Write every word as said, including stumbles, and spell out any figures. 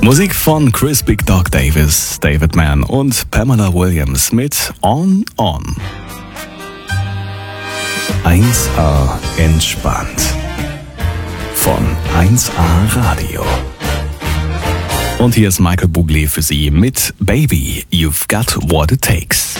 Musik von Chris Big Dog Davis, David Mann und Pamela Williams mit On On. eins A entspannt. Von eins A Radio. Und hier ist Michael Bublé für Sie mit Baby, You've Got What It Takes.